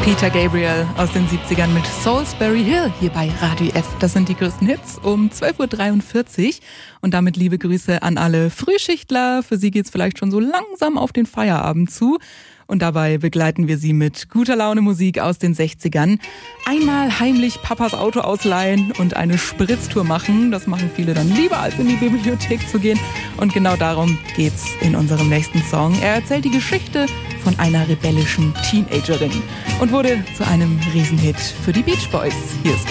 Peter Gabriel aus den 70ern mit Salisbury Hill hier bei Radio F. Das sind die größten Hits um 12.43 Uhr. Und damit liebe Grüße an alle Frühschichtler. Für sie geht's vielleicht schon so langsam auf den Feierabend zu. Und dabei begleiten wir sie mit guter Laune Musik aus den 60ern. Einmal heimlich Papas Auto ausleihen und eine Spritztour machen. Das machen viele dann lieber, als in die Bibliothek zu gehen. Und genau darum geht's in unserem nächsten Song. Er erzählt die Geschichte von einer rebellischen Teenagerin und wurde zu einem Riesenhit für die Beach Boys. Hier ist